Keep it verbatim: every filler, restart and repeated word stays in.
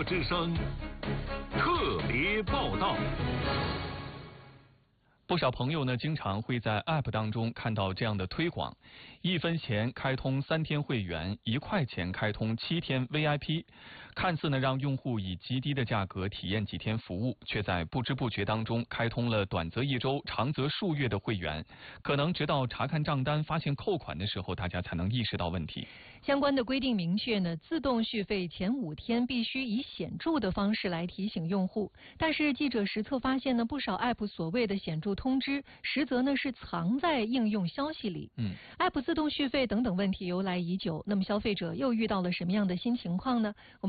国之声特别报道。 不少朋友呢，经常会在 App 当中看到这样的推广：一分钱开通三天会员，一块钱开通七天 V I P。看似呢让用户以极低的价格体验几天服务，却在不知不觉当中开通了短则一周、长则数月的会员。可能直到查看账单发现扣款的时候，大家才能意识到问题。 相关的规定明确呢，自动续费前五天必须以显著的方式来提醒用户。但是记者实测发现呢，不少 App 所谓的显著通知，实则呢是藏在应用消息里。 嗯 ，App 自动续费等等问题由来已久，那么消费者又遇到了什么样的新情况呢？我们